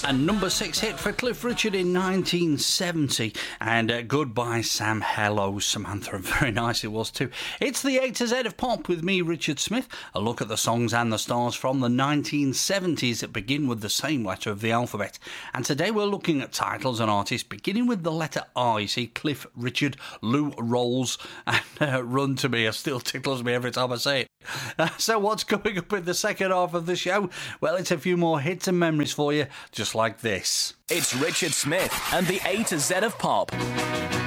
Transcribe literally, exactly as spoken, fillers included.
A number six hit for Cliff Richard in nineteen seventy. And uh, Goodbye Sam, Hello Samantha. And very nice it was too. It's the A to Z of pop with me, Richard Smith. A look at the songs and the stars from the nineteen seventies that begin with the same letter of the alphabet. And today we're looking at titles and artists beginning with the letter R. You see, Cliff Richard, Lou Rawls, and uh, Run to Me. It still tickles me every time I say it. Uh, so what's coming up in the second half of the show? Well, it's a few more hits and memories for you, just like this. It's Richard Smith and the A to Z of pop.